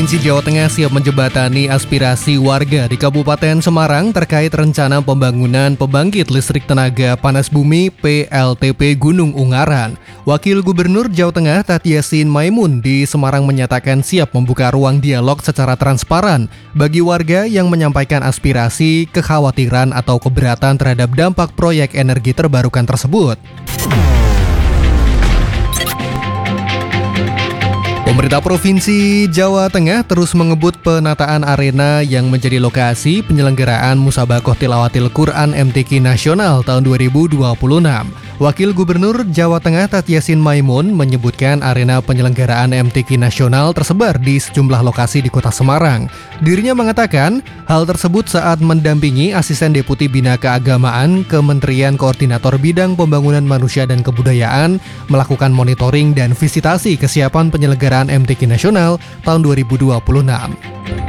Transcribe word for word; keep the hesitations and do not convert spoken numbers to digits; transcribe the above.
Provinsi Jawa Tengah siap menjembatani aspirasi warga di Kabupaten Semarang terkait rencana pembangunan pembangkit listrik tenaga panas bumi P L T P Gunung Ungaran. Wakil Gubernur Jawa Tengah Tati Yassin Maimun di Semarang menyatakan siap membuka ruang dialog secara transparan bagi warga yang menyampaikan aspirasi, kekhawatiran atau keberatan terhadap dampak proyek energi terbarukan tersebut. Pemerintah Provinsi Jawa Tengah terus mengebut penataan arena yang menjadi lokasi penyelenggaraan Musabaqah Tilawatil Quran M T Q Nasional tahun dua ribu dua puluh enam. Wakil Gubernur Jawa Tengah Tati Yassin Maimun menyebutkan arena penyelenggaraan M T Q Nasional tersebar di sejumlah lokasi di Kota Semarang. Dirinya mengatakan hal tersebut saat mendampingi Asisten Deputi Bina Keagamaan Kementerian Koordinator Bidang Pembangunan Manusia dan Kebudayaan melakukan monitoring dan visitasi kesiapan penyelenggaraan M T Q Nasional tahun dua ribu dua puluh enam.